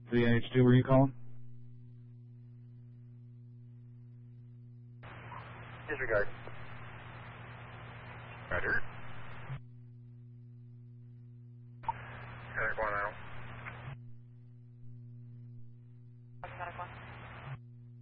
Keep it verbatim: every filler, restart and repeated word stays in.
The N H two, were you calling? Disregard. Roger.